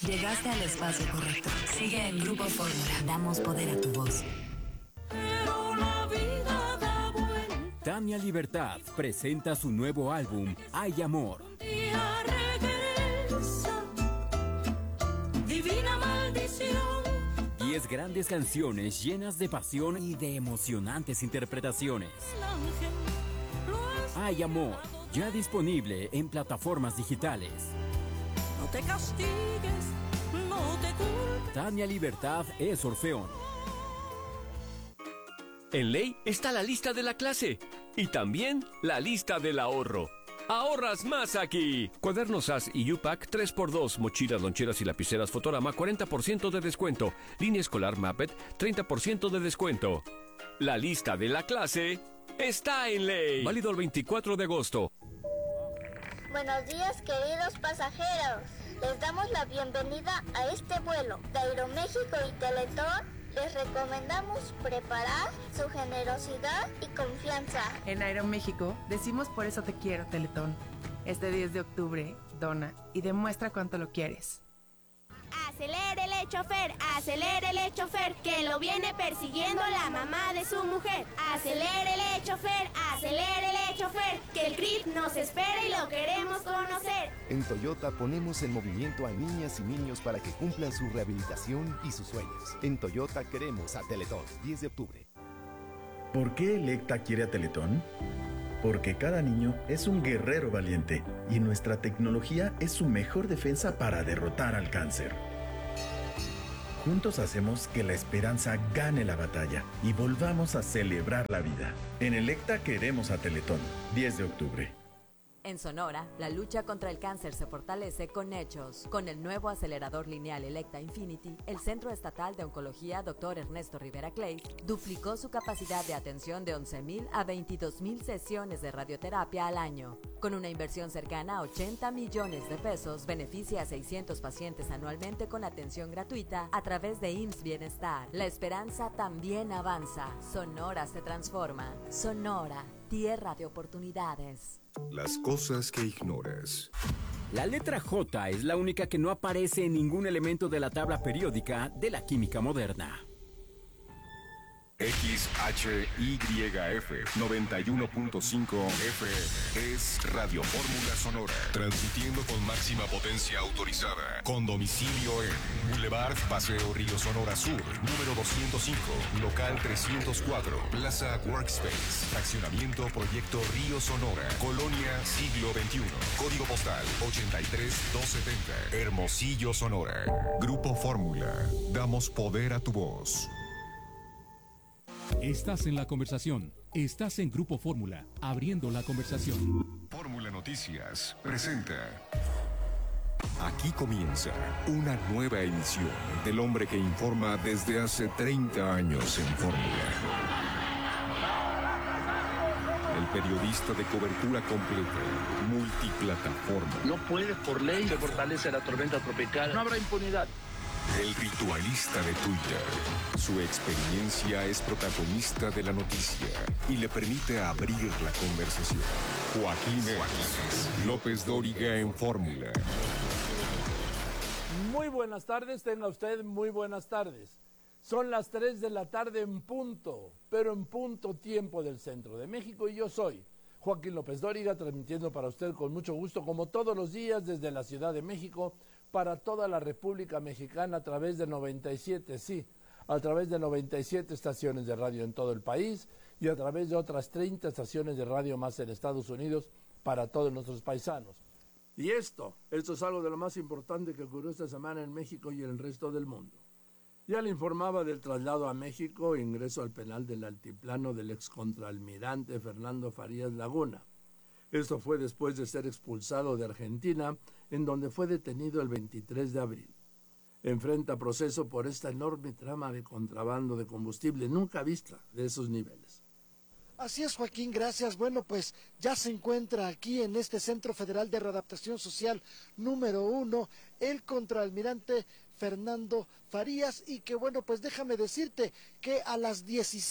Llegaste al espacio correcto. Sigue en Grupo Fórmula. Damos poder a tu voz. Tania Libertad presenta su nuevo álbum, Hay Amor. Divina maldición. 10 grandes canciones llenas de pasión y de emocionantes interpretaciones. Hay Amor, ya disponible en plataformas digitales. No te castigues, no te culpes. Tania Libertad es Orfeón. En Ley está la lista de la clase y también la lista del ahorro. ¡Ahorras más aquí! Cuadernos SAS y U-Pack 3x2, mochilas, loncheras y lapiceras Fotorama 40% de descuento. Línea escolar Muppet 30% de descuento. La lista de la clase está en Ley. Válido el 24 de agosto. Buenos días, queridos pasajeros. Les damos la bienvenida a este vuelo de Aeroméxico y Teletón. Les recomendamos preparar su generosidad y confianza. En Aeroméxico decimos por eso te quiero, Teletón. Este 10 de octubre, dona y demuestra cuánto lo quieres. Acelérele, chofer, que lo viene persiguiendo la mamá de su mujer. Acelérele, chofer, que el CRIT nos espera y lo queremos conocer. En Toyota ponemos en movimiento a niñas y niños para que cumplan su rehabilitación y sus sueños. En Toyota queremos a Teletón, 10 de octubre. ¿Por qué Electa quiere a Teletón? Porque cada niño es un guerrero valiente y nuestra tecnología es su mejor defensa para derrotar al cáncer. Juntos hacemos que la esperanza gane la batalla y volvamos a celebrar la vida. En Electa queremos a Teletón, 10 de octubre. En Sonora, la lucha contra el cáncer se fortalece con hechos. Con el nuevo acelerador lineal Electa Infinity, el Centro Estatal de Oncología Dr. Ernesto Rivera Clay duplicó su capacidad de atención de 11,000 a 22,000 sesiones de radioterapia al año. Con una inversión cercana a 80 millones de pesos, beneficia a 600 pacientes anualmente con atención gratuita a través de IMSS Bienestar. La esperanza también avanza. Sonora se transforma. Sonora, tierra de oportunidades. Las cosas que ignoras. La letra J es la única que no aparece en ningún elemento de la tabla periódica de la química moderna. XHYF 91.5 F es Radio Fórmula Sonora, transmitiendo con máxima potencia autorizada, con domicilio en Boulevard Paseo Río Sonora Sur, número 205, local 304, Plaza Workspace, fraccionamiento Proyecto Río Sonora, Colonia Siglo XXI, código postal 83270, Hermosillo, Sonora. Grupo Fórmula, damos poder a tu voz. Estás en la conversación. Estás en Grupo Fórmula, abriendo la conversación. Fórmula Noticias presenta. Aquí comienza una nueva emisión del hombre que informa desde hace 30 años en Fórmula. El periodista de cobertura completa, multiplataforma. No puede por ley se fortalece la tormenta tropical. No habrá impunidad. El ritualista de Twitter. Su experiencia es protagonista de la noticia y le permite abrir la conversación. Joaquín López Dóriga en Fórmula. Muy buenas tardes, tenga usted muy buenas tardes. Son las 3 de la tarde en punto, pero en punto tiempo del centro de México y yo soy Joaquín López Dóriga, transmitiendo para usted con mucho gusto, como todos los días, desde la Ciudad de México, para toda la República Mexicana a través de 97, sí, a través de 97 estaciones de radio en todo el país y a través de otras 30 estaciones de radio más en Estados Unidos para todos nuestros paisanos. Y esto es algo de lo más importante que ocurrió esta semana en México y en el resto del mundo. Ya le informaba del traslado a México, ingreso al penal del Altiplano del excontraalmirante Fernando Farías Laguna. Esto fue después de ser expulsado de Argentina, en donde fue detenido el 23 de abril. Enfrenta proceso por esta enorme trama de contrabando de combustible nunca vista de esos niveles. Así es, Joaquín, gracias. Bueno, pues ya se encuentra aquí en este Centro Federal de Readaptación Social número 1 el contraalmirante Fernando Farías, y que bueno, pues déjame decirte que a las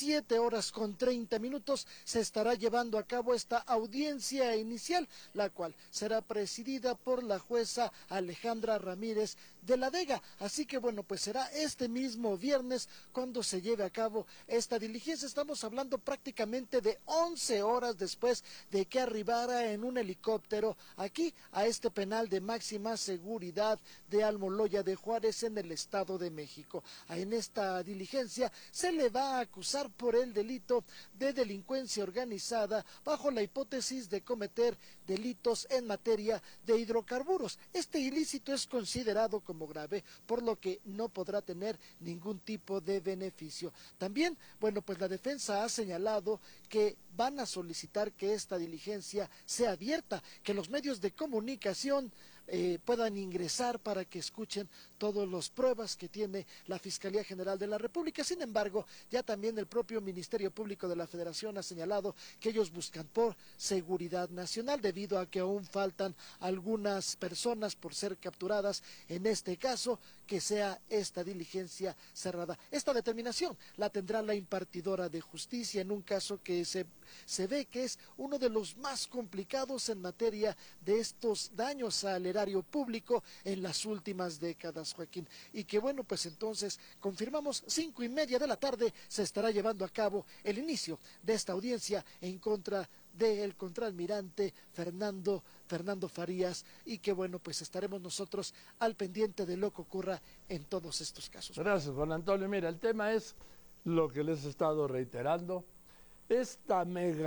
17:30 se estará llevando a cabo esta audiencia inicial, la cual será presidida por la jueza Alejandra Ramírez de la Vega. Así que bueno, pues será este mismo viernes cuando se lleve a cabo esta diligencia. Estamos hablando prácticamente de 11 horas después de que arribara en un helicóptero aquí a este penal de máxima seguridad de Almoloya de Juárez en el Estado de México. En esta diligencia se le va a acusar por el delito de delincuencia organizada bajo la hipótesis de cometer delitos en materia de hidrocarburos. Este ilícito es considerado como grave, por lo que no podrá tener ningún tipo de beneficio. También, bueno, pues la defensa ha señalado que van a solicitar que esta diligencia sea abierta, que los medios de comunicación puedan ingresar para que escuchen todas las pruebas que tiene la Fiscalía General de la República. Sin embargo, ya también el propio Ministerio Público de la Federación ha señalado que ellos buscan por seguridad nacional, debido a que aún faltan algunas personas por ser capturadas, en este caso, que sea esta diligencia cerrada. Esta determinación la tendrá la impartidora de justicia en un caso que se ve que es uno de los más complicados en materia de estos daños al erario público en las últimas décadas, Joaquín. Y que bueno, pues entonces confirmamos 5:30 de la tarde se estará llevando a cabo el inicio de esta audiencia en contra del contraalmirante Fernando Farías, y que bueno, pues estaremos nosotros al pendiente de lo que ocurra en todos estos casos. Gracias, Juan Antonio. Mira, el tema es lo que les he estado reiterando. Esta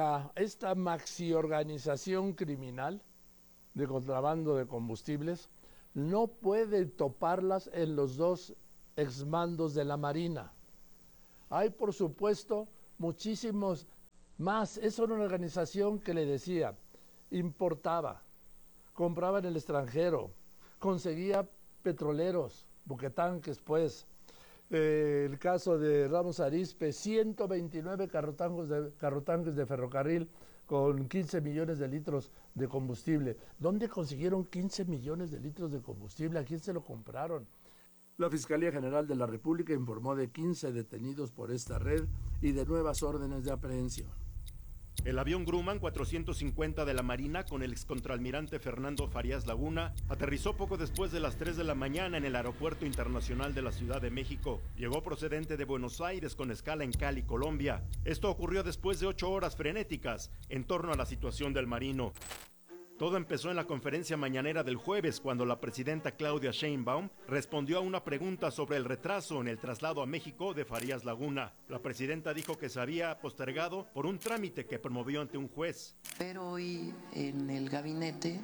maxi organización criminal de contrabando de combustibles no puede toparlas en los dos exmandos de la Marina. Hay, por supuesto, muchísimos más. Es una organización que le decía, importaba, compraba en el extranjero, conseguía petroleros, buquetanques, pues. El caso de Ramos Arizpe, 129 carrotanques de ferrocarril con 15 millones de litros de combustible. ¿Dónde consiguieron 15 millones de litros de combustible? ¿A quién se lo compraron? La Fiscalía General de la República informó de 15 detenidos por esta red y de nuevas órdenes de aprehensión. El avión Grumman 450 de la Marina con el excontralmirante Fernando Farías Laguna aterrizó poco después de las 3 de la mañana en el Aeropuerto Internacional de la Ciudad de México. Llegó procedente de Buenos Aires con escala en Cali, Colombia. Esto ocurrió después de 8 horas frenéticas en torno a la situación del marino. Todo empezó en la conferencia mañanera del jueves, cuando la presidenta Claudia Sheinbaum respondió a una pregunta sobre el retraso en el traslado a México de Farías Laguna. La presidenta dijo que se había postergado por un trámite que promovió ante un juez. Pero hoy en el gabinete,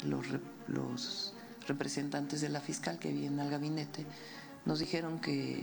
los representantes de la fiscal que vienen al gabinete nos dijeron que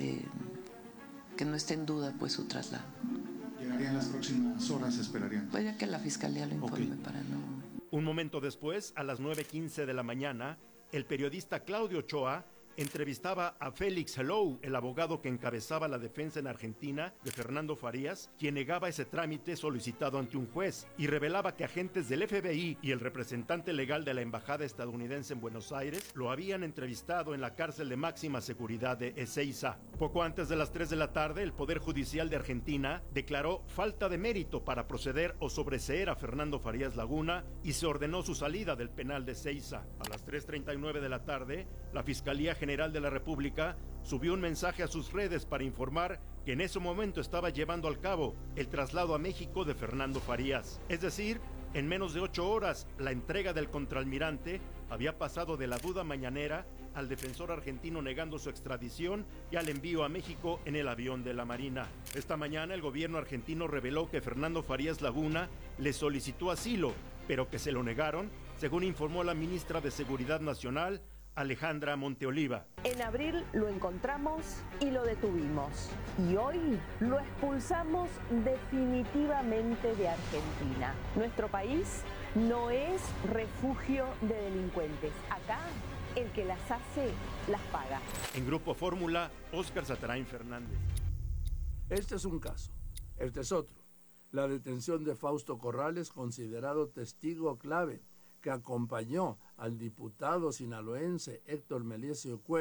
no esté en duda pues su traslado. ¿Llegaría en las próximas horas, esperarían? Pues ya que la fiscalía lo informe para no... Un momento después, a las 9:15 de la mañana, el periodista Claudio Ochoa entrevistaba a Félix Helou, el abogado que encabezaba la defensa en Argentina de Fernando Farías, quien negaba ese trámite solicitado ante un juez y revelaba que agentes del FBI y el representante legal de la embajada estadounidense en Buenos Aires lo habían entrevistado en la cárcel de máxima seguridad de Ezeiza. Poco antes de las 3 de la tarde, el Poder Judicial de Argentina declaró falta de mérito para proceder o sobreseer a Fernando Farías Laguna y se ordenó su salida del penal de Ezeiza. A las 3:39 de la tarde, la Fiscalía General de la República subió un mensaje a sus redes para informar que en ese momento estaba llevando al cabo el traslado a México de Fernando Farías. Es decir, en menos de 8 horas, la entrega del contraalmirante había pasado de la duda mañanera al defensor argentino negando su extradición y al envío a México en el avión de la Marina. Esta mañana el gobierno argentino reveló que Fernando Farías Laguna le solicitó asilo, pero que se lo negaron, según informó la ministra de Seguridad Nacional, Alejandra Monteoliva. En abril lo encontramos y lo detuvimos. Y hoy lo expulsamos definitivamente de Argentina. Nuestro país no es refugio de delincuentes. Acá, el que las hace, las paga. En Grupo Fórmula, Óscar Satarain Fernández. Este es un caso. Este es otro. La detención de Fausto Corrales, considerado testigo clave, que acompañó al diputado sinaloense Héctor Melesio Cuen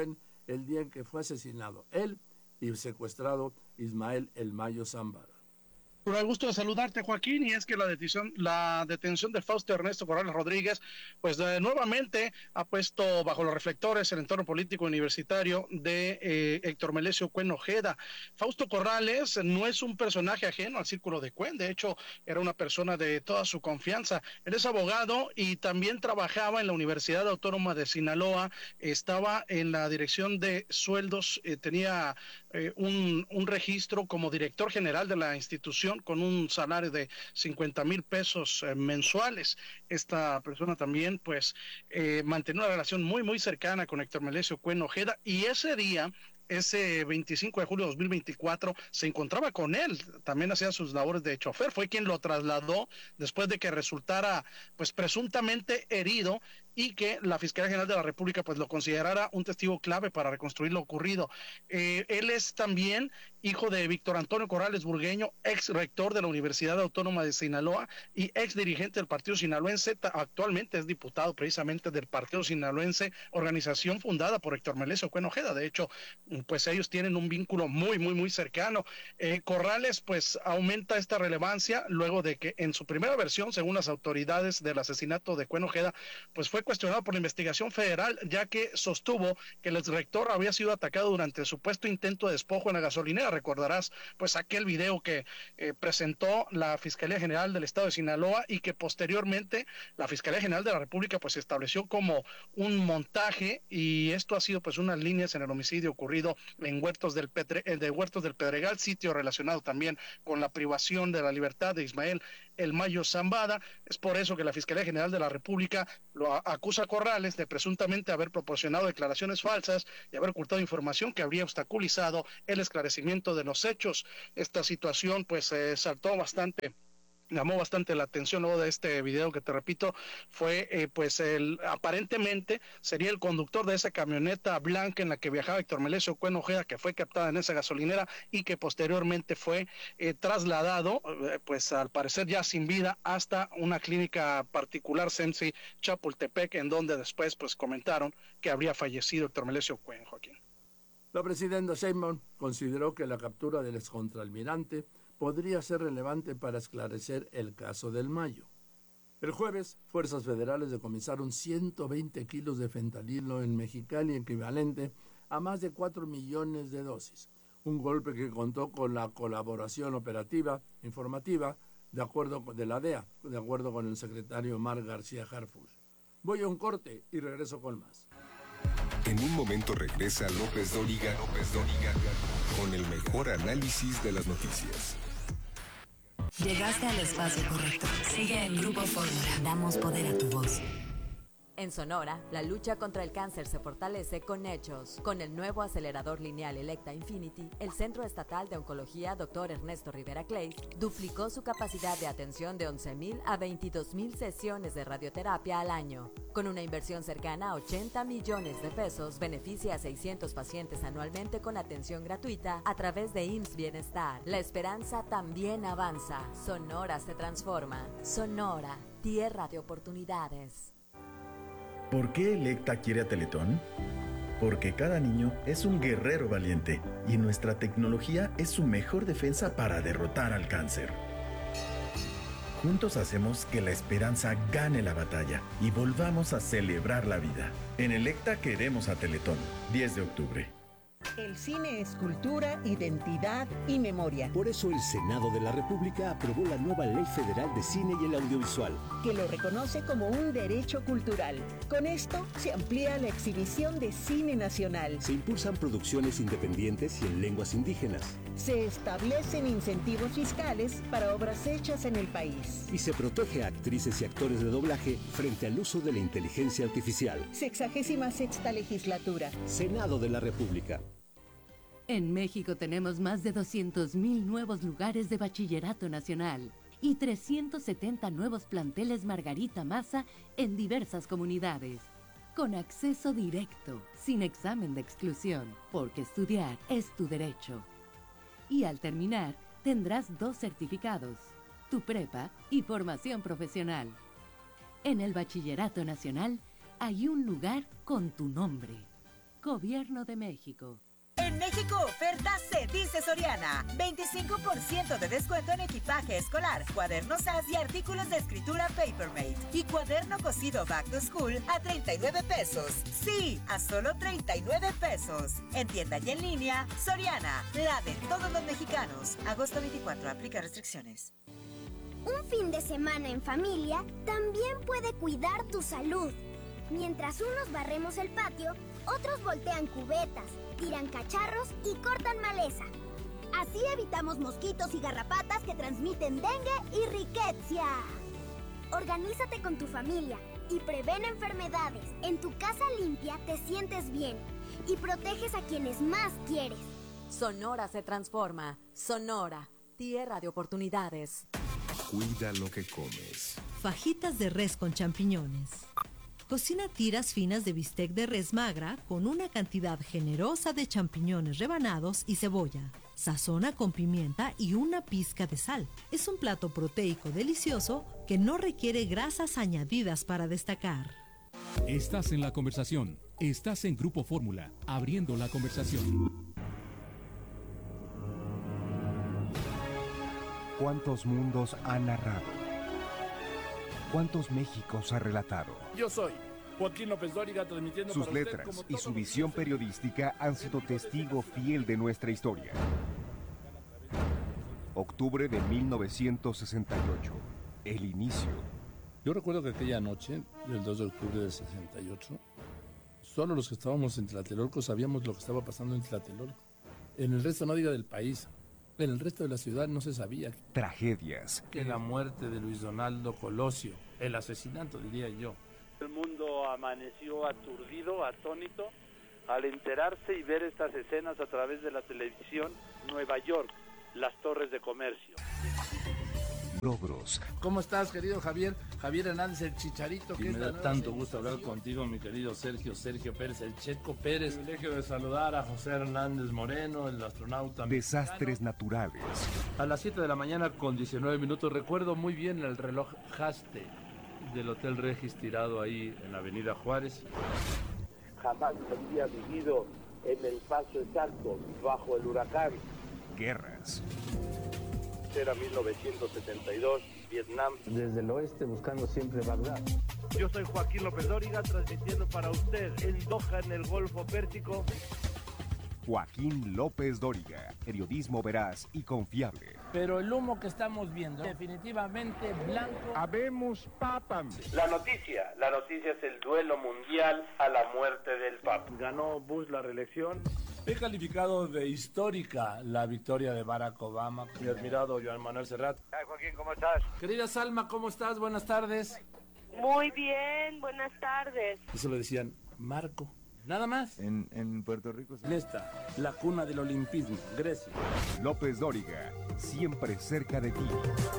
el día en que fue asesinado él y secuestrado Ismael El Mayo Zambada. Con el gusto de saludarte, Joaquín, y es que la detención de Fausto Ernesto Corrales Rodríguez, pues nuevamente ha puesto bajo los reflectores el entorno político universitario de Héctor Melesio Cuen Ojeda. Fausto Corrales no es un personaje ajeno al círculo de Cuen, de hecho era una persona de toda su confianza. Él es abogado y también trabajaba en la Universidad Autónoma de Sinaloa, estaba en la dirección de sueldos, tenía un registro como director general de la institución con un salario de 50,000 pesos mensuales. Esta persona también pues mantenía una relación muy cercana con Héctor Melesio Cuen Ojeda, y ese día, ese 25 de julio de 2024, se encontraba con él, también hacía sus labores de chofer, fue quien lo trasladó después de que resultara pues presuntamente herido y que la Fiscalía General de la República pues lo considerara un testigo clave para reconstruir lo ocurrido. Él es también hijo de Víctor Antonio Corrales Burgueño, ex rector de la Universidad Autónoma de Sinaloa y ex dirigente del Partido Sinaloense. Actualmente es diputado precisamente del Partido Sinaloense, organización fundada por Héctor Melesio Cuen Ojeda. De hecho, pues ellos tienen un vínculo muy cercano. Corrales pues aumenta esta relevancia luego de que en su primera versión, según las autoridades del asesinato de Cuen Ojeda, pues fue cuestionado por la investigación federal, ya que sostuvo que el exrector había sido atacado durante el supuesto intento de despojo en la gasolinera. Recordarás pues aquel video que presentó la Fiscalía General del Estado de Sinaloa y que posteriormente la Fiscalía General de la República pues estableció como un montaje, y esto ha sido pues unas líneas en el homicidio ocurrido en Huertos del Pedregal, sitio relacionado también con la privación de la libertad de Ismael El Mayo Zambada. Es por eso que la Fiscalía General de la República lo acusa a Corrales de presuntamente haber proporcionado declaraciones falsas y haber ocultado información que habría obstaculizado el esclarecimiento de los hechos. Esta situación pues llamó bastante la atención luego de este video que, te repito, fue aparentemente sería el conductor de esa camioneta blanca en la que viajaba Héctor Melesio Cuen Ojeda, que fue captada en esa gasolinera y que posteriormente fue trasladado, pues al parecer ya sin vida, hasta una clínica particular, CEMSI Chapultepec, en donde después pues comentaron que habría fallecido Héctor Melesio Cuen, Joaquín. La presidenta Sheinbaum consideró que la captura del excontralmirante podría ser relevante para esclarecer el caso del Mayo. El jueves, fuerzas federales decomisaron 120 kilos de fentanilo en Mexicali, equivalente a más de 4 millones de dosis. Un golpe que contó con la colaboración operativa, informativa, de la DEA, de acuerdo con el secretario Omar García Harfuch. Voy a un corte y regreso con más. En un momento regresa López Dóriga con el mejor análisis de las noticias. Llegaste al espacio correcto. Sigue en Grupo Fórmula. Damos poder a tu voz. En Sonora, la lucha contra el cáncer se fortalece con hechos. Con el nuevo acelerador lineal Electa Infinity, el Centro Estatal de Oncología Dr. Ernesto Rivera Clays duplicó su capacidad de atención de 11,000 a 22,000 sesiones de radioterapia al año. Con una inversión cercana a 80 millones de pesos, beneficia a 600 pacientes anualmente con atención gratuita a través de IMSS Bienestar. La esperanza también avanza. Sonora se transforma. Sonora, tierra de oportunidades. ¿Por qué Electa quiere a Teletón? Porque cada niño es un guerrero valiente y nuestra tecnología es su mejor defensa para derrotar al cáncer. Juntos hacemos que la esperanza gane la batalla y volvamos a celebrar la vida. En Electa queremos a Teletón. 10 de octubre. El cine es cultura, identidad y memoria. Por eso el Senado de la República aprobó la nueva Ley Federal de Cine y el Audiovisual, que lo reconoce como un derecho cultural. Con esto se amplía la exhibición de cine nacional. Se impulsan producciones independientes y en lenguas indígenas. Se establecen incentivos fiscales para obras hechas en el país. Y se protege a actrices y actores de doblaje frente al uso de la inteligencia artificial. 66ª legislatura. Senado de la República. En México tenemos más de 200,000 nuevos lugares de bachillerato nacional y 370 nuevos planteles Margarita Maza en diversas comunidades. Con acceso directo, sin examen de exclusión, porque estudiar es tu derecho. Y al terminar, tendrás 2 certificados, tu prepa y formación profesional. En el Bachillerato Nacional hay un lugar con tu nombre. Gobierno de México. En México Oferta se dice Soriana. 25% de descuento en equipaje escolar, cuadernos SAS y artículos de escritura Papermate. Y cuaderno cosido Back to School a 39 pesos. Sí, a solo 39 pesos. En tienda y en línea, Soriana, la de todos los mexicanos. Agosto 24, aplica restricciones. Un fin de semana en familia también puede cuidar tu salud. Mientras unos barremos el patio, otros voltean cubetas, tiran cacharros y cortan maleza. Así evitamos mosquitos y garrapatas que transmiten dengue y riqueza. Organízate con tu familia y prevén enfermedades. En tu casa limpia te sientes bien y proteges a quienes más quieres. Sonora se transforma. Sonora, tierra de oportunidades. Cuida lo que comes. Fajitas de res con champiñones. Cocina tiras finas de bistec de res magra con una cantidad generosa de champiñones rebanados y cebolla. Sazona con pimienta y una pizca de sal. Es un plato proteico delicioso que no requiere grasas añadidas para destacar. Estás en la conversación. Estás en Grupo Fórmula, abriendo la conversación. ¿Cuántos mundos ha narrado? ¿Cuántos Méxicos ha relatado? Yo soy Joaquín López Dóriga, transmitiendo Sus para usted letras como y todos su los visión días. periodística han sido testigo fiel de nuestra historia. Octubre de 1968. El inicio. Yo recuerdo que aquella noche, del 2 de octubre del 68, solo los que estábamos en Tlatelolco sabíamos lo que estaba pasando en Tlatelolco. En el resto, no diga del país, en el resto de la ciudad no se sabía. Tragedias. Que la muerte de Luis Donaldo Colosio, el asesinato, diría yo. El mundo amaneció aturdido, atónito, al enterarse y ver estas escenas a través de la televisión. Nueva York, las torres de comercio. Logros. ¿Cómo estás, querido Javier? Javier Hernández, el Chicharito. Que me da tanto gusto hablar contigo, mi querido Sergio Pérez, el Checo Pérez. El privilegio de saludar a José Hernández Moreno, el astronauta Desastres naturales. A las 7 de la mañana con 19 minutos, recuerdo muy bien el reloj Haste del Hotel Regis tirado ahí en la Avenida Juárez. Jamás había vivido en el paso exacto, bajo el huracán. Guerras. Era 1972, Vietnam. Desde el oeste buscando siempre Bagdad. Yo soy Joaquín López Dóriga, transmitiendo para usted en Doha, en el Golfo Pérsico. Joaquín López Dóriga, periodismo veraz y confiable. Pero el humo que estamos viendo, definitivamente blanco. Habemos Papa. La noticia es el duelo mundial a la muerte del Papa. Ganó Bush la reelección. He calificado de histórica la victoria de Barack Obama. Mi admirado Joan Manuel Serrat. Joaquín, ¿cómo estás? Querida Salma, ¿cómo estás? Buenas tardes. Muy bien, buenas tardes. Eso lo decían Marco. Nada más. En Puerto Rico. En esta, la cuna del olimpismo, Grecia. López Dóriga, siempre cerca de ti.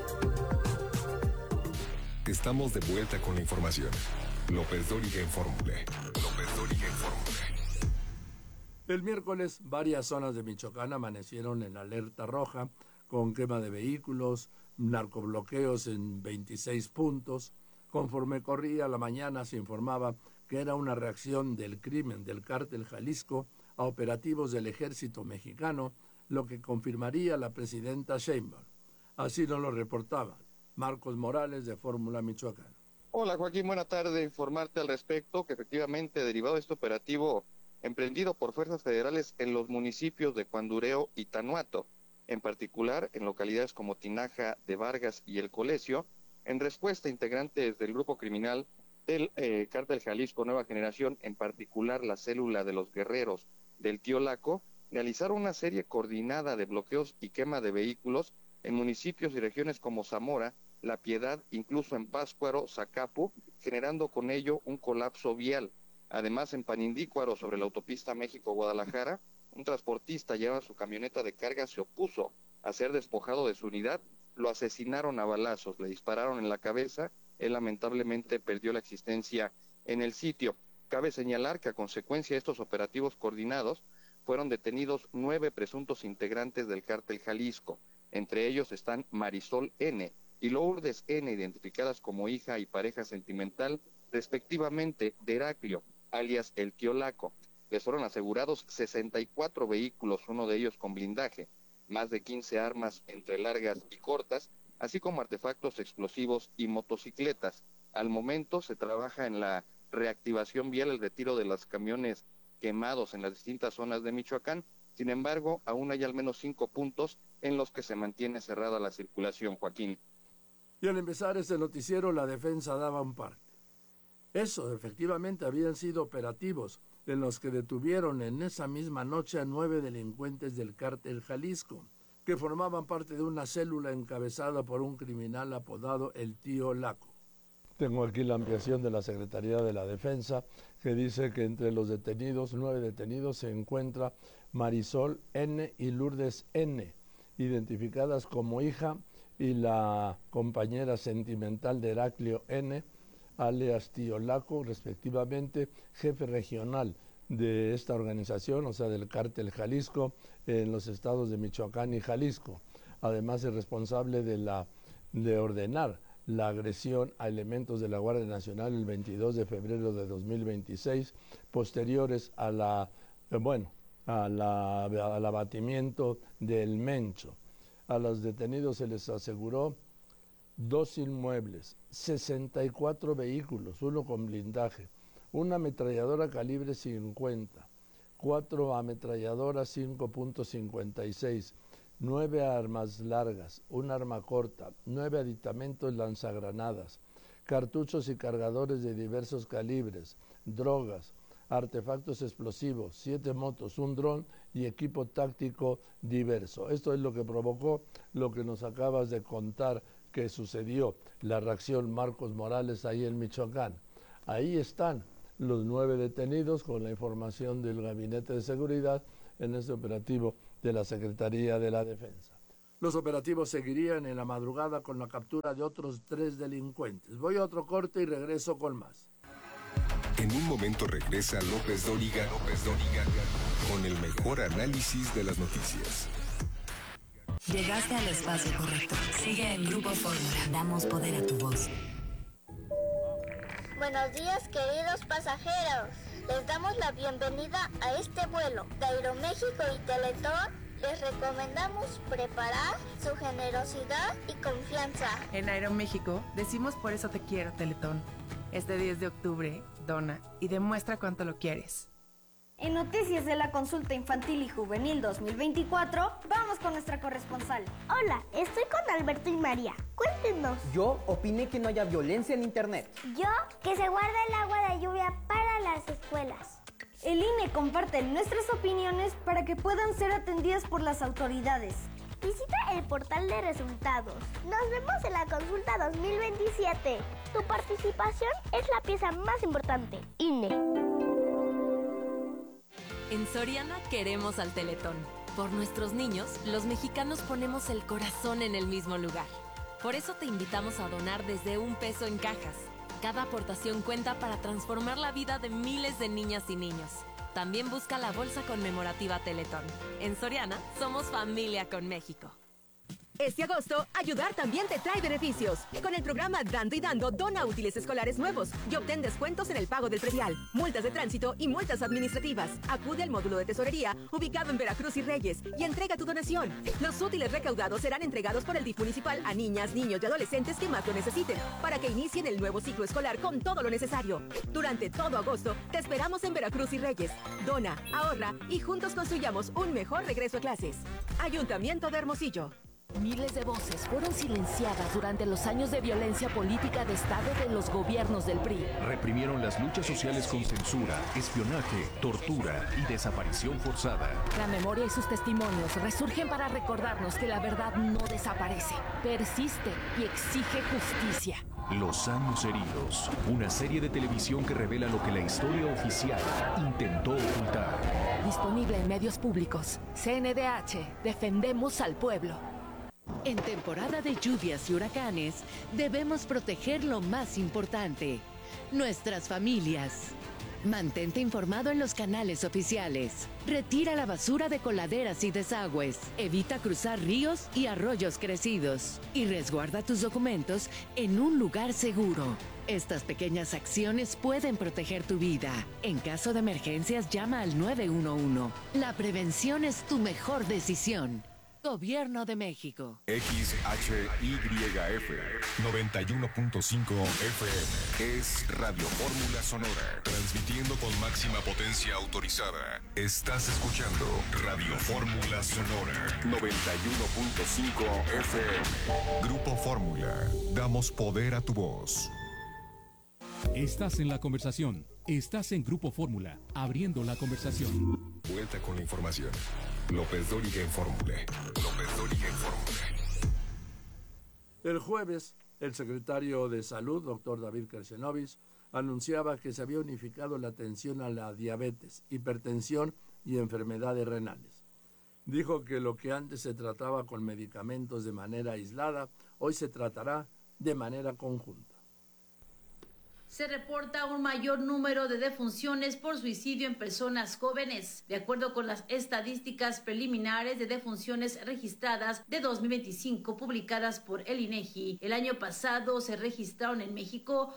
Estamos de vuelta con la información. López Dóriga en Fórmula. López Dóriga en Fórmula. El miércoles, varias zonas de Michoacán amanecieron en alerta roja, con quema de vehículos, narcobloqueos en 26 puntos. Conforme corría la mañana, se informaba que era una reacción del crimen del cártel Jalisco a operativos del ejército mexicano, lo que confirmaría la presidenta Sheinbaum. Así nos lo reportaba Marcos Morales, de Fórmula Michoacán. Hola Joaquín, buena tarde. Informarte al respecto que efectivamente, derivado de este operativo emprendido por fuerzas federales en los municipios de Cuandureo y Tanuato, en particular en localidades como Tinaja de Vargas y El Colesio, en respuesta, integrantes del grupo criminal del Cártel Jalisco Nueva Generación, en particular la célula de los guerreros del Tío Laco, realizaron una serie coordinada de bloqueos y quema de vehículos en municipios y regiones como Zamora, La Piedad, incluso en Páscuaro, Zacapu, generando con ello un colapso vial. Además, en Panindícuaro, sobre la autopista México-Guadalajara, un transportista llevaba su camioneta de carga, se opuso a ser despojado de su unidad, lo asesinaron a balazos, le dispararon en la cabeza, él lamentablemente perdió la existencia en el sitio. Cabe señalar que a consecuencia de estos operativos coordinados, fueron detenidos 9 presuntos integrantes del Cártel Jalisco. Entre ellos están Marisol N. y Lourdes N., identificadas como hija y pareja sentimental, respectivamente, de Heraclio, alias el Tío Laco. les fueron asegurados 64 vehículos, uno de ellos con blindaje, más de 15 armas entre largas y cortas, así como artefactos explosivos y motocicletas. Al momento se trabaja en la reactivación vial, el retiro de los camiones quemados en las distintas zonas de Michoacán. Sin embargo, aún hay al menos 5 puntos en los que se mantiene cerrada la circulación, Joaquín. Y al empezar este noticiero, la defensa daba un parte. Eso, efectivamente, habían sido operativos en los que detuvieron en esa misma noche a 9 delincuentes del cártel Jalisco, que formaban parte de una célula encabezada por un criminal apodado el Tío Laco. Tengo aquí la ampliación de la Secretaría de la Defensa, que dice que entre los detenidos, 9 detenidos, se encuentra Marisol N. y Lourdes N., identificadas como hija y la compañera sentimental de Heraclio N., alias Tío Laco, respectivamente, jefe regional de esta organización, o sea, del cártel Jalisco, en los estados de Michoacán y Jalisco. Además, es responsable de ordenar la agresión a elementos de la Guardia Nacional el 22 de febrero de 2026, posteriores al abatimiento del Mencho. A los detenidos se les aseguró 2 inmuebles, 64 vehículos, uno con blindaje, una ametralladora calibre 50, 4 ametralladoras 5.56, 9 armas largas, un arma corta, 9 aditamentos lanzagranadas, cartuchos y cargadores de diversos calibres, drogas, artefactos explosivos, 7 motos, un dron y equipo táctico diverso. Esto es lo que provocó lo que nos acabas de contar que sucedió, la reacción Marcos Morales ahí en Michoacán. Ahí están los 9 detenidos con la información del Gabinete de Seguridad en este operativo de la Secretaría de la Defensa. Los operativos seguirían en la madrugada con la captura de otros 3 delincuentes. Voy a otro corte y regreso con más. En un momento regresa López Dóriga, con el mejor análisis de las noticias. Llegaste al espacio correcto. Sigue en Grupo Fórmula. Damos poder a tu voz. Buenos días, queridos pasajeros. Les damos la bienvenida a este vuelo de Aeroméxico y Teletón. Les recomendamos preparar su generosidad y confianza. En Aeroméxico decimos por eso te quiero, Teletón. Este 10 de octubre, dona y demuestra cuánto lo quieres. En Noticias de la Consulta Infantil y Juvenil 2024, vamos con nuestra corresponsal. Hola, estoy con Alberto y María. Cuéntenos. Yo opiné que no haya violencia en Internet. Yo, que se guarde el agua de lluvia para las escuelas. El INE comparte nuestras opiniones para que puedan ser atendidas por las autoridades. Visita el portal de resultados. Nos vemos en la consulta 2027. Tu participación es la pieza más importante. INE. En Soriana queremos al Teletón. Por nuestros niños, los mexicanos ponemos el corazón en el mismo lugar. Por eso te invitamos a donar desde $1 en cajas. Cada aportación cuenta para transformar la vida de miles de niñas y niños. También busca la bolsa conmemorativa Teletón. En Soriana, somos familia con México. Este agosto, ayudar también te trae beneficios. Con el programa Dando y Dando, dona útiles escolares nuevos y obtén descuentos en el pago del predial, multas de tránsito y multas administrativas. Acude al módulo de tesorería, ubicado en Veracruz y Reyes, y entrega tu donación. Los útiles recaudados serán entregados por el DIF municipal a niñas, niños y adolescentes que más lo necesiten, para que inicien el nuevo ciclo escolar con todo lo necesario. Durante todo agosto, te esperamos en Veracruz y Reyes. Dona, ahorra y juntos construyamos un mejor regreso a clases. Ayuntamiento de Hermosillo. Miles de voces fueron silenciadas durante los años de violencia política de Estado de los gobiernos del PRI. Reprimieron las luchas sociales con censura, espionaje, tortura y desaparición forzada. La memoria y sus testimonios resurgen para recordarnos que la verdad no desaparece, persiste y exige justicia. Los años heridos, una serie de televisión que revela lo que la historia oficial intentó ocultar. Disponible en medios públicos. CNDH, defendemos al pueblo. En temporada de lluvias y huracanes, debemos proteger lo más importante, nuestras familias. Mantente informado en los canales oficiales. Retira la basura de coladeras y desagües. Evita cruzar ríos y arroyos crecidos. Y resguarda tus documentos en un lugar seguro. Estas pequeñas acciones pueden proteger tu vida. En caso de emergencias, llama al 911. La prevención es tu mejor decisión. Gobierno de México. XHYF 91.5 FM es Radio Fórmula Sonora, transmitiendo con máxima potencia autorizada. Estás escuchando Radio Fórmula Sonora 91.5 FM. Grupo Fórmula, damos poder a tu voz. Estás en la conversación. Estás en Grupo Fórmula, abriendo la conversación. Vuelta con la información. López Dóriga en Fórmula. López Dóriga en Fórmula. El jueves, el secretario de Salud, doctor David Kersenovic, anunciaba que se había unificado la atención a la diabetes, hipertensión y enfermedades renales. Dijo que lo que antes se trataba con medicamentos de manera aislada, hoy se tratará de manera conjunta. Se reporta un mayor número de defunciones por suicidio en personas jóvenes. De acuerdo con las estadísticas preliminares de defunciones registradas de 2025 publicadas por el INEGI, el año pasado se registraron en México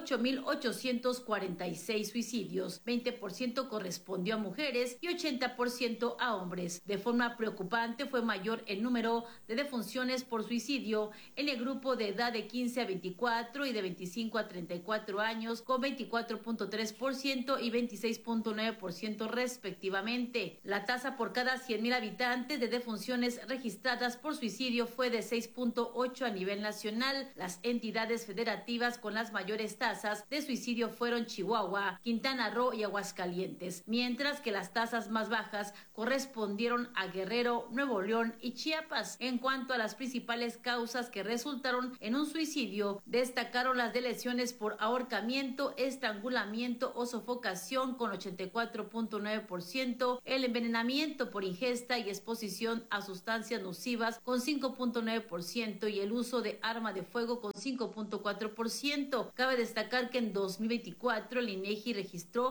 8,846 suicidios. 20% correspondió a mujeres y 80% a hombres. De forma preocupante fue mayor el número de defunciones por suicidio en el grupo de edad de 15 a 24 y de 25 a 34 años, con 24.3% y 26.9% respectivamente. La tasa por cada 100,000 habitantes de defunciones registradas por suicidio fue de 6.8 a nivel nacional. Las entidades federativas con las mayores tasas de suicidio fueron Chihuahua, Quintana Roo y Aguascalientes, mientras que las tasas más bajas correspondieron a Guerrero, Nuevo León y Chiapas. En cuanto a las principales causas que resultaron en un suicidio, destacaron las de lesiones por ahorcamiento, estrangulamiento o sofocación con 84.9%, el envenenamiento por ingesta y exposición a sustancias nocivas con 5.9% y el uso de arma de fuego con 5.4%. Cabe destacar que en 2024 el INEGI registró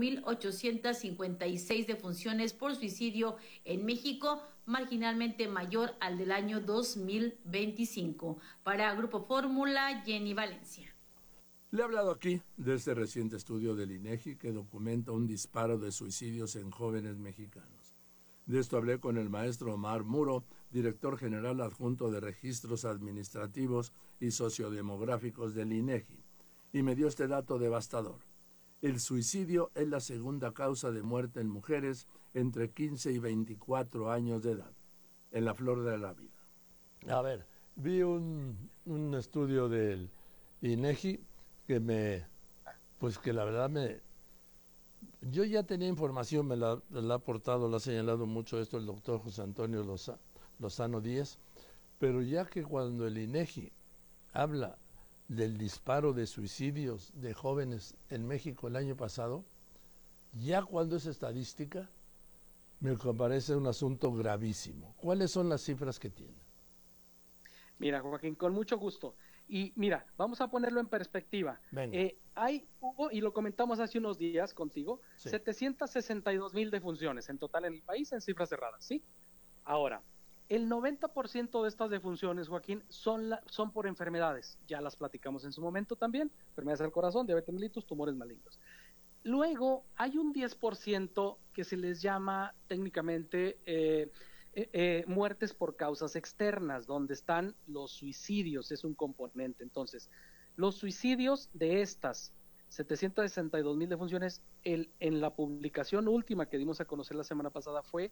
8,856 defunciones por suicidio en México, marginalmente mayor al del año 2025. Para Grupo Fórmula, Jenny Valencia. Le he hablado aquí de este reciente estudio del INEGI que documenta un disparo de suicidios en jóvenes mexicanos. De esto hablé con el maestro Omar Muro, director general adjunto de Registros Administrativos y Sociodemográficos del INEGI, y me dio este dato devastador. El suicidio es la segunda causa de muerte en mujeres entre 15 y 24 años de edad, en la flor de la vida. A ver, vi un estudio del INEGI que la verdad yo ya tenía información, me la ha aportado, la ha señalado mucho esto el doctor José Antonio Lozano Díez, pero ya que cuando el INEGI habla del disparo de suicidios de jóvenes en México el año pasado, ya cuando es estadística, me parece un asunto gravísimo. ¿Cuáles son las cifras que tiene? Mira, Joaquín, con mucho gusto. Y mira, vamos a ponerlo en perspectiva. Hubo, y lo comentamos hace unos días contigo, sí, 762,000 defunciones en total en el país en cifras cerradas, ¿sí? Ahora, el 90% de estas defunciones, Joaquín, son por enfermedades. Ya las platicamos en su momento también. Enfermedades del corazón, diabetes mellitus, tumores malignos. Luego, hay un 10% que se les llama técnicamente muertes por causas externas, donde están los suicidios, es un componente. Entonces, los suicidios de estas 762,000 defunciones, en la publicación última que dimos a conocer la semana pasada fue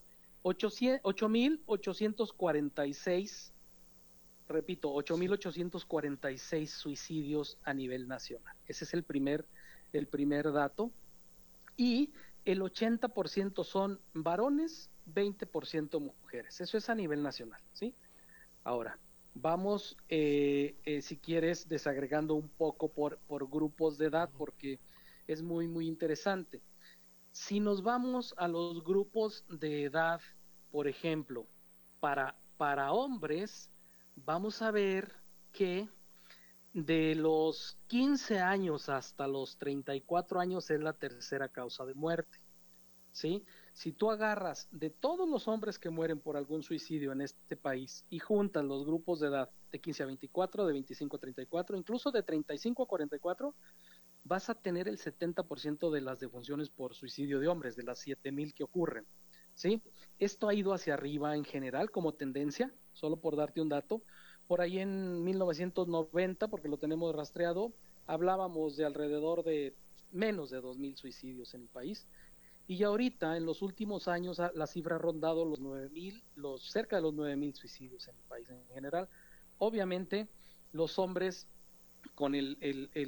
8,846, repito, 8,846 suicidios a nivel nacional. Ese es el primer dato. Y el 80% son varones, 20% mujeres. Eso es a nivel nacional, ¿sí? Ahora, vamos, si quieres, desagregando un poco por grupos de edad, porque es muy, muy interesante. Si nos vamos a los grupos de edad, por ejemplo, para hombres, vamos a ver que de los 15 años hasta los 34 años es la tercera causa de muerte. ¿sí? Si tú agarras de todos los hombres que mueren por algún suicidio en este país y juntas los grupos de edad de 15 a 24, de 25 a 34, incluso de 35 a 44, vas a tener el 70% de las defunciones por suicidio de hombres, de las 7,000 que ocurren, ¿sí? Esto ha ido hacia arriba en general como tendencia, solo por darte un dato. Por ahí en 1990, porque lo tenemos rastreado, hablábamos de alrededor de menos de 2,000 suicidios en el país. Y ahorita, en los últimos años, la cifra ha rondado los 9,000, cerca de los 9,000 suicidios en el país en general. Obviamente, los hombres con el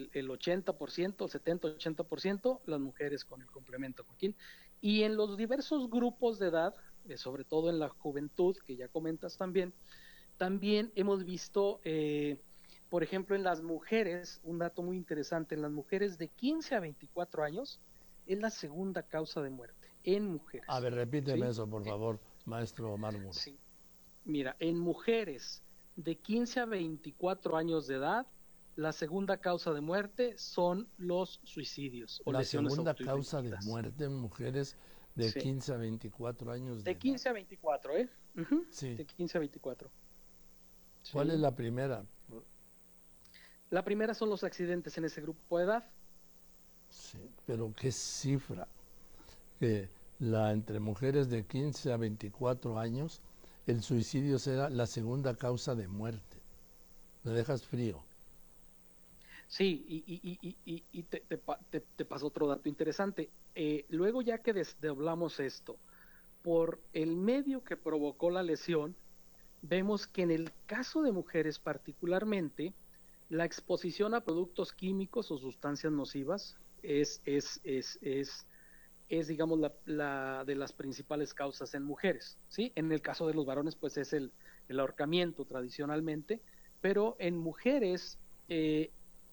80%, 70-80%, las mujeres con el complemento, Joaquín. Y en los diversos grupos de edad, sobre todo en la juventud, que ya comentas también hemos visto, por ejemplo, en las mujeres, un dato muy interesante, en las mujeres de 15 a 24 años, es la segunda causa de muerte en mujeres. A ver, repíteme ¿sí? eso, por favor, maestro Mármol. Sí. Mira, en mujeres de 15 a 24 años de edad, la segunda causa de muerte son los suicidios o lesiones La segunda autoinfligidas. causa de muerte en mujeres de 15 a 24 años de 15 a 24, ¿eh? Sí. De 15 a 24. ¿Cuál es la primera? La primera son los accidentes en ese grupo de edad. Sí, pero ¿qué cifra? Que entre mujeres de 15 a 24 años, el suicidio será la segunda causa de muerte. Me dejas frío. Sí, y te paso otro dato interesante. Luego ya que desdoblamos esto, por el medio que provocó la lesión, vemos que en el caso de mujeres particularmente, la exposición a productos químicos o sustancias nocivas es digamos, la de las principales causas en mujeres, ¿sí? En el caso de los varones, pues es el ahorcamiento tradicionalmente, pero en mujeres, en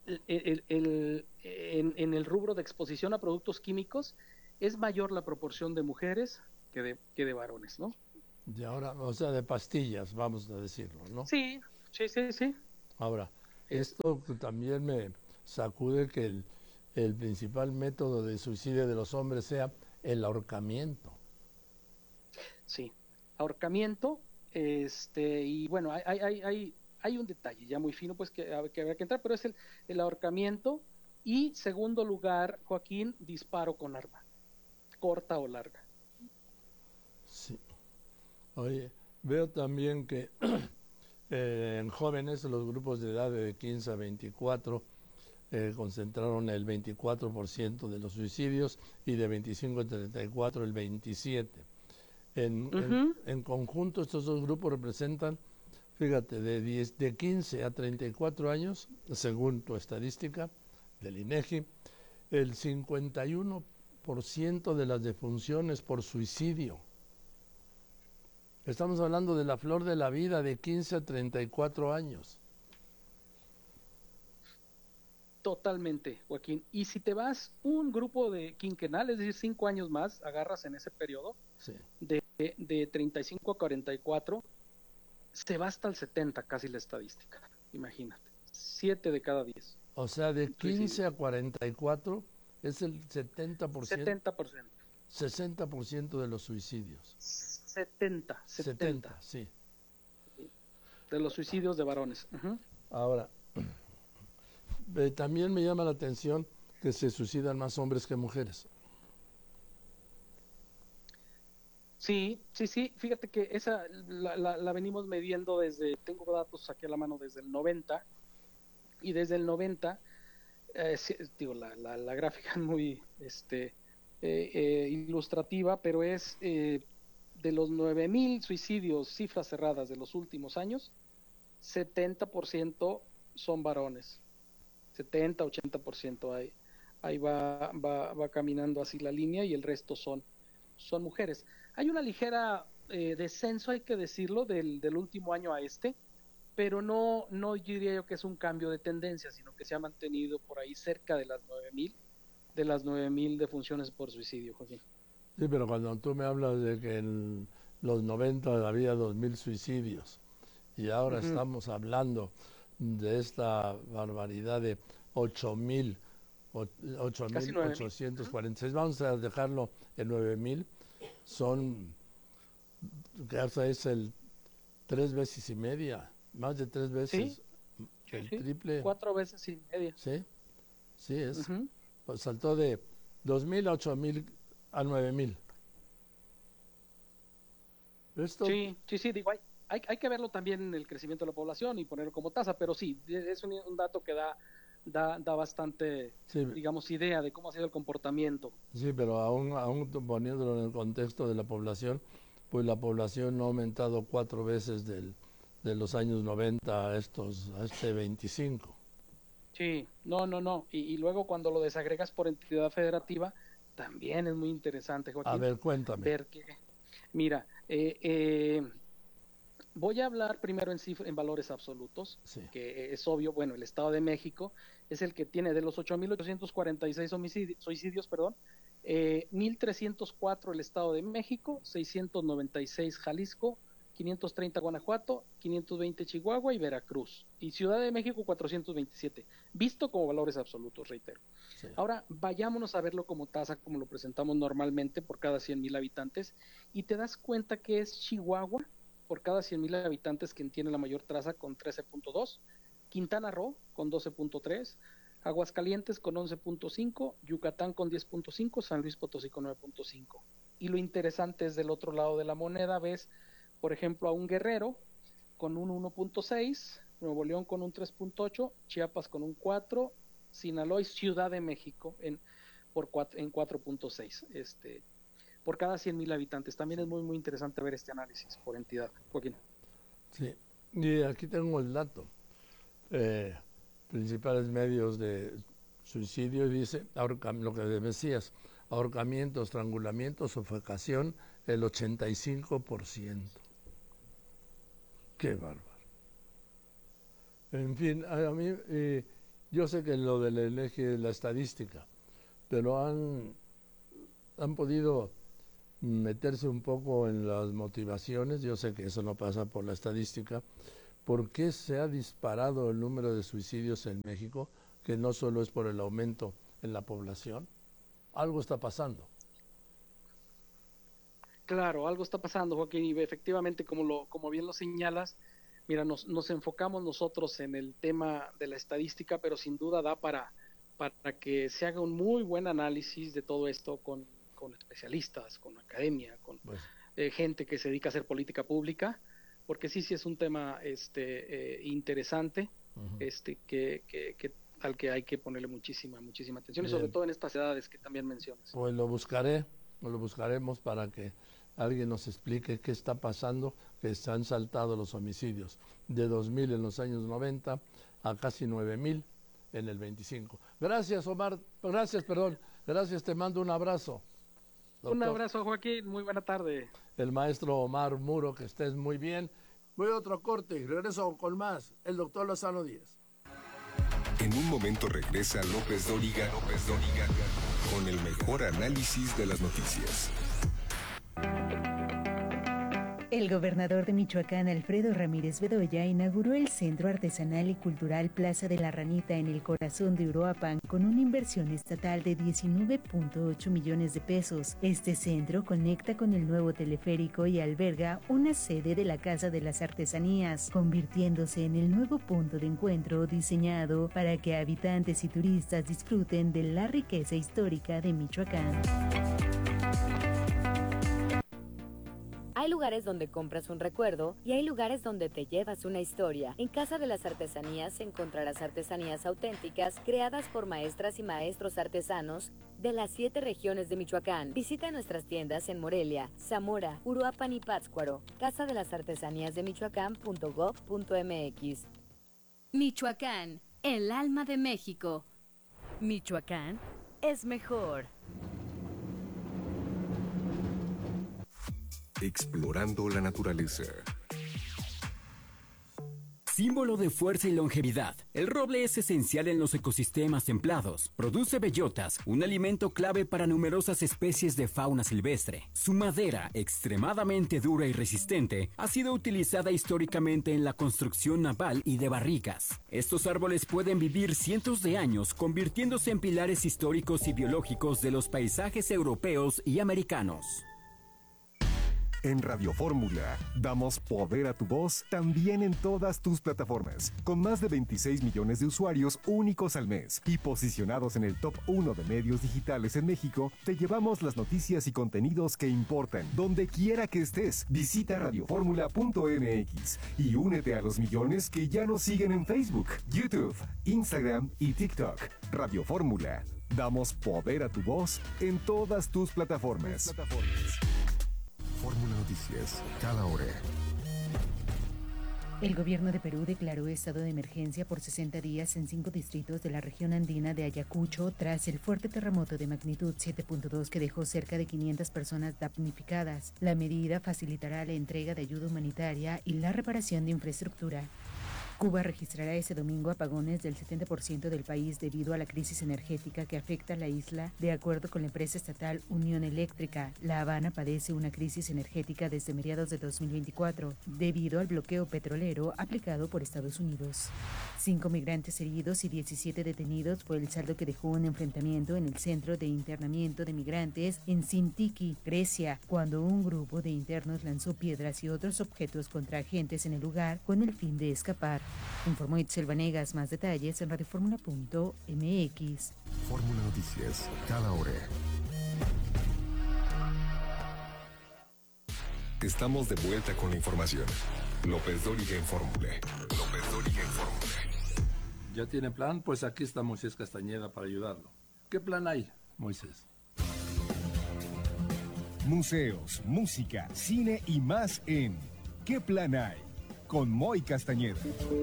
el rubro de exposición a productos químicos, es mayor la proporción de mujeres que de varones, ¿no? Y ahora, o sea, de pastillas, vamos a decirlo, ¿no? Sí. Ahora, esto también me sacude que el principal método de suicidio de los hombres sea el ahorcamiento. Sí, ahorcamiento, y bueno, hay un detalle ya muy fino, pues que habrá que entrar, pero es el ahorcamiento. Y segundo lugar, Joaquín, disparo con arma, corta o larga. Sí. Oye, veo también que en jóvenes, los grupos de edad de 15 a 24 concentraron el 24% de los suicidios y de 25 a 34 el 27%. En conjunto, estos dos grupos representan, fíjate, de 15 a 34 años, según tu estadística del INEGI, el 51% de las defunciones por suicidio. Estamos hablando de la flor de la vida de 15 a 34 años. Totalmente, Joaquín. Y si te vas un grupo de quinquenal, es decir, 5 años más, agarras en ese periodo, sí, de 35 a 44, se va hasta el 70 casi la estadística, imagínate. 7 de cada 10. O sea, de 15 a 44 es el 70%. 70%. 60% de los suicidios. 70, sí. De los suicidios de varones. Ahora, también me llama la atención que se suicidan más hombres que mujeres. Sí, fíjate que esa la venimos midiendo tengo datos aquí a la mano desde el 90, y desde el 90, digo, la gráfica es muy ilustrativa, pero es de los 9,000 suicidios, cifras cerradas de los últimos años, 70% son varones, 70-80%, ahí va caminando así la línea, y el resto son mujeres. Hay una ligera descenso, hay que decirlo, del último año a pero no diría yo que es un cambio de tendencia, sino que se ha mantenido por ahí cerca de las 9,000 defunciones por suicidio, Joaquín. Sí, pero cuando tú me hablas de que en los 90 había 2,000 suicidios y ahora estamos hablando de esta barbaridad de 8,000 8.846. Vamos a dejarlo en 9.000. Son, es el 3 veces y media, más de 3 veces. ¿Sí? El triple. 4 veces y media. Sí, es. Pues saltó de 2.000 a 8.000 a 9.000. Esto... Sí, digo, hay que verlo también en el crecimiento de la población y ponerlo como tasa, pero sí, es un dato que da bastante, digamos, idea de cómo ha sido el comportamiento. Sí, pero aún poniéndolo en el contexto de la población, pues la población no ha aumentado 4 veces de los años 90 a este 25. Sí, no. Y luego cuando lo desagregas por entidad federativa, también es muy interesante, Joaquín. A ver, cuéntame. Ver que, mira, voy a hablar primero en valores absolutos, que es obvio. Bueno, el Estado de México es el que tiene de los 8.846 suicidios, 1.304 el Estado de México, 696 Jalisco, 530 Guanajuato, 520 Chihuahua y Veracruz, y Ciudad de México 427, visto como valores absolutos, reitero. Sí. Ahora vayámonos a verlo como tasa, como lo presentamos normalmente por cada 100,000 habitantes, y te das cuenta que es Chihuahua por cada 100,000 habitantes quien tiene la mayor tasa con 13.2, Quintana Roo con 12.3, Aguascalientes con 11.5, Yucatán con 10.5, San Luis Potosí con 9.5. Y lo interesante es del otro lado de la moneda, ves, por ejemplo, a un Guerrero con un 1.6, Nuevo León con un 3.8, Chiapas con un 4, Sinaloa y Ciudad de México en 4.6, por cada 100,000 habitantes. También es muy, muy interesante ver este análisis por entidad, Joaquín. Sí, y aquí tengo el dato. Principales medios de suicidio, dice, lo que decías, ahorcamiento, estrangulamiento, sofocación, el 85%. Qué bárbaro. En fin, a mí, yo sé que lo del eje es la estadística, pero han podido meterse un poco en las motivaciones. Yo sé que eso no pasa por la estadística. ¿Por qué se ha disparado el número de suicidios en México? Que no solo es por el aumento en la población. Algo está pasando. Claro, algo está pasando, Joaquín, y efectivamente, como bien lo señalas, mira, nos enfocamos nosotros en el tema de la estadística, pero sin duda da para que se haga un muy buen análisis de todo esto con especialistas, con academia, con gente que se dedica a hacer política pública, porque sí es un tema interesante, al que hay que ponerle muchísima atención, y sobre todo en estas edades que también mencionas. Pues lo buscaremos para que alguien nos explique qué está pasando, que se han saltado los homicidios de 2.000 en los años 90 a casi 9.000 en el 25. Gracias, Omar. Gracias, te mando un abrazo. Doctor. Un abrazo, Joaquín, muy buena tarde. El maestro Omar Muro, que estés muy bien. Voy a otro corte y regreso con más. El doctor Lozano Díaz. En un momento regresa López Dóriga con el mejor análisis de las noticias. El gobernador de Michoacán, Alfredo Ramírez Bedoya, inauguró el Centro Artesanal y Cultural Plaza de la Ranita en el corazón de Uruapan con una inversión estatal de 19.8 millones de pesos. Este centro conecta con el nuevo teleférico y alberga una sede de la Casa de las Artesanías, convirtiéndose en el nuevo punto de encuentro diseñado para que habitantes y turistas disfruten de la riqueza histórica de Michoacán. Hay lugares donde compras un recuerdo y hay lugares donde te llevas una historia. En Casa de las Artesanías encontrarás artesanías auténticas creadas por maestras y maestros artesanos de las 7 regiones de Michoacán. Visita nuestras tiendas en Morelia, Zamora, Uruapan y Pátzcuaro. Casa de las Artesanías de Michoacán.gov.mx. Michoacán, el alma de México. Michoacán es mejor. Explorando la naturaleza. símbolo de fuerza y longevidad. El roble es esencial en los ecosistemas templados. Produce bellotas, un alimento clave para numerosas especies de fauna silvestre. Su madera, extremadamente dura y resistente, ha sido utilizada históricamente en la construcción naval y de barricas. Estos árboles pueden vivir cientos de años, convirtiéndose en pilares históricos y biológicos de los paisajes europeos y americanos. En Radio Fórmula, damos poder a tu voz también en todas tus plataformas, con más de 26 millones de usuarios únicos al mes y posicionados en el top 1 de medios digitales en México. Te llevamos las noticias y contenidos que importan, donde quiera que estés. Visita radioformula.mx y únete a los millones que ya nos siguen en Facebook, YouTube, Instagram y TikTok. Radio Fórmula, damos poder a tu voz en todas tus plataformas. Fórmula Noticias, cada hora. El gobierno de Perú declaró estado de emergencia por 60 días en 5 distritos de la región andina de Ayacucho tras el fuerte terremoto de magnitud 7.2 que dejó cerca de 500 personas damnificadas. La medida facilitará la entrega de ayuda humanitaria y la reparación de infraestructura. Cuba registrará ese domingo apagones del 70% del país debido a la crisis energética que afecta a la isla. De acuerdo con la empresa estatal Unión Eléctrica, La Habana padece una crisis energética desde mediados de 2024 debido al bloqueo petrolero aplicado por Estados Unidos. 5 migrantes heridos y 17 detenidos fue el saldo que dejó un enfrentamiento en el centro de internamiento de migrantes en Sintiki, Grecia, cuando un grupo de internos lanzó piedras y otros objetos contra agentes en el lugar con el fin de escapar. Informó Itzel Vanegas. Más detalles en radioformula.mx. Fórmula Noticias, cada hora. Estamos de vuelta con la información. López Dóriga en Fórmula. López Dóriga en Fórmula. ¿Ya tiene plan? Pues aquí está Moisés Castañeda para ayudarlo. ¿Qué plan hay, Moisés? Museos, música, cine y más en ¿Qué plan hay? Con Moy Castañeda.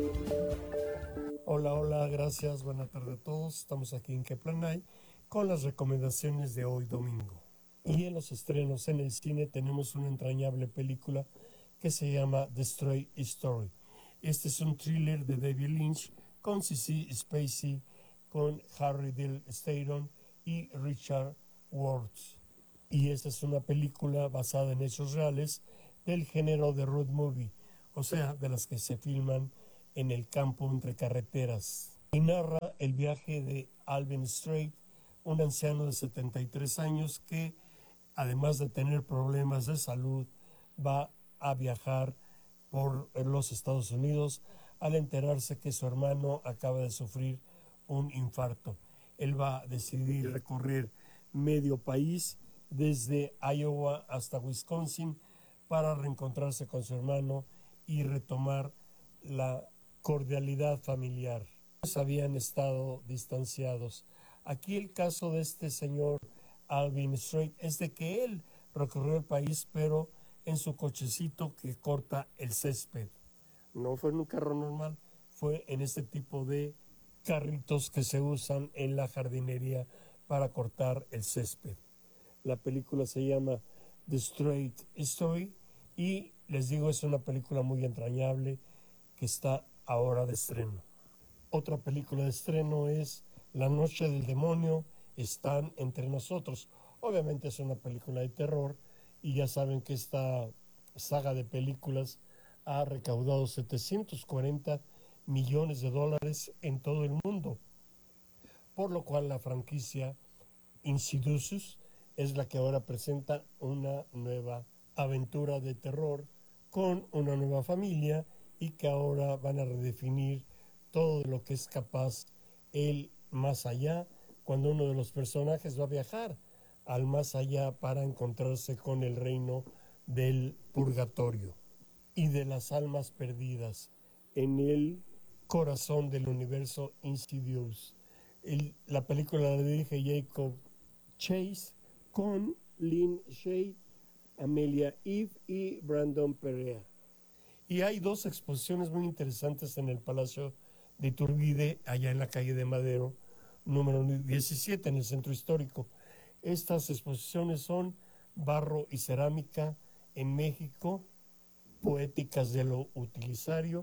Hola, gracias, buena tarde a todos. Estamos aquí en ¿Qué plan hay? Con las recomendaciones de hoy domingo. Y en los estrenos en el cine tenemos una entrañable película que se llama Destroy Story. Este es un thriller de David Lynch con Sissy Spacek, con Harry Dean Stanton y Richard Worth. Y esta es una película basada en hechos reales del género de road movie, o sea, de las que se filman en el campo entre carreteras. Y narra el viaje de Alvin Strait, un anciano de 73 años que, además de tener problemas de salud, va a viajar por los Estados Unidos al enterarse que su hermano acaba de sufrir un infarto. Él va a decidir recorrer medio país, desde Iowa hasta Wisconsin, para reencontrarse con su hermano y retomar la cordialidad familiar. Ellos habían estado distanciados. Aquí el caso de este señor Alvin Strait es de que él recorrió el país, pero en su cochecito que corta el césped. No fue en un carro normal, fue en este tipo de carritos que se usan en la jardinería para cortar el césped. La película se llama Destroy Story y les digo, es una película muy entrañable que está ahora de estreno. Otra película de estreno es La Noche del Demonio, Están entre nosotros. Obviamente es una película de terror y ya saben que esta saga de películas ha recaudado 740 millones de dólares en todo el mundo, por lo cual la franquicia Insidious es la que ahora presenta una nueva aventura de terror con una nueva familia y que ahora van a redefinir todo lo que es capaz el más allá, cuando uno de los personajes va a viajar al más allá para encontrarse con el reino del purgatorio y de las almas perdidas en el corazón del universo Insidious. La película la dirige Jacob Chase con Lynn Shay, Amelia Eve y Brandon Perea. Y hay 2 exposiciones muy interesantes en el Palacio de Iturbide, allá en la calle de Madero, número 17, en el centro histórico. Estas exposiciones son Barro y Cerámica en México, Poéticas de lo Utilisario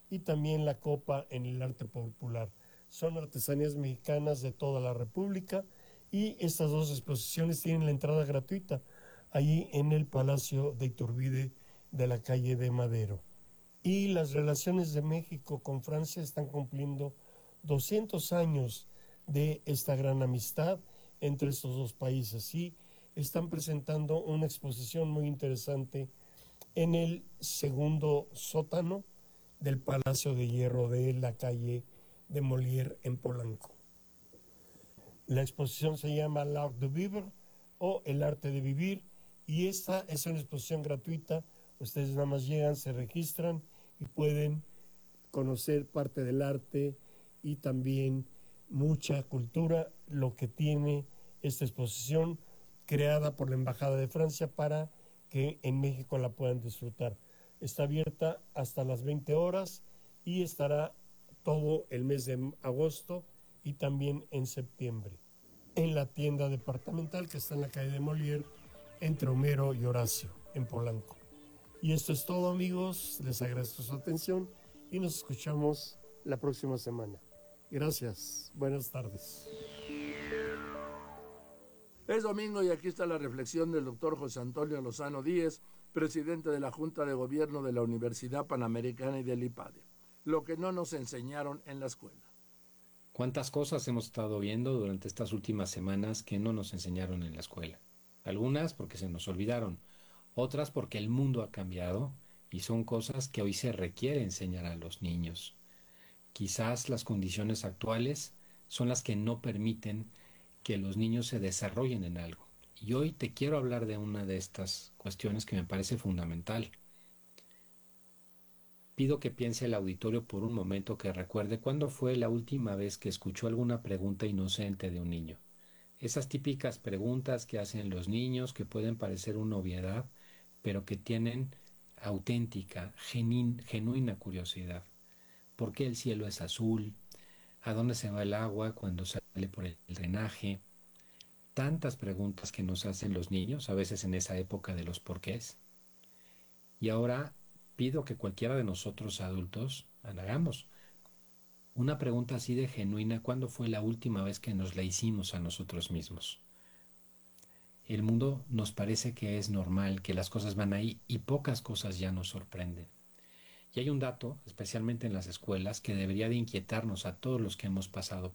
y también la copa en el arte popular. Son artesanías mexicanas de toda la República y estas dos exposiciones tienen la entrada gratuita allí en el Palacio de Iturbide de la calle de Madero. Y las relaciones de México con Francia están cumpliendo 200 años de esta gran amistad entre estos dos países y están presentando una exposición muy interesante en el segundo sótano del Palacio de Hierro de la calle de Molière en Polanco. La exposición se llama L'Art de Vivre o El Arte de Vivir y esta es una exposición gratuita. Ustedes nada más llegan, se registran y pueden conocer parte del arte y también mucha cultura, lo que tiene esta exposición creada por la Embajada de Francia para que en México la puedan disfrutar. Está abierta hasta las 20 horas y estará todo el mes de agosto y también en septiembre en la tienda departamental que está en la calle de Molière entre Homero y Horacio en Polanco. Y esto es todo, amigos, les agradezco su atención y nos escuchamos la próxima semana. Gracias, buenas tardes. Es domingo y aquí está la reflexión del doctor José Antonio Lozano Díez, presidente de la Junta de Gobierno de la Universidad Panamericana y del IPADE. Lo que no nos enseñaron en la escuela. ¿Cuántas cosas hemos estado viendo durante estas últimas semanas que no nos enseñaron en la escuela? Algunas porque se nos olvidaron, otras porque el mundo ha cambiado y son cosas que hoy se requiere enseñar a los niños. Quizás las condiciones actuales son las que no permiten que los niños se desarrollen en algo. Y hoy te quiero hablar de una de estas cuestiones que me parece fundamental. Pido que piense el auditorio por un momento, que recuerde cuándo fue la última vez que escuchó alguna pregunta inocente de un niño. Esas típicas preguntas que hacen los niños que pueden parecer una obviedad, pero que tienen auténtica, genuina curiosidad. ¿Por qué el cielo es azul? ¿A dónde se va el agua cuando sale por el drenaje? Tantas preguntas que nos hacen los niños, a veces en esa época de los porqués. Y ahora pido que cualquiera de nosotros adultos hagamos una pregunta así de genuina. ¿Cuándo fue la última vez que nos la hicimos a nosotros mismos? El mundo nos parece que es normal, que las cosas van ahí y pocas cosas ya nos sorprenden. Y hay un dato, especialmente en las escuelas, que debería de inquietarnos a todos los que hemos pasado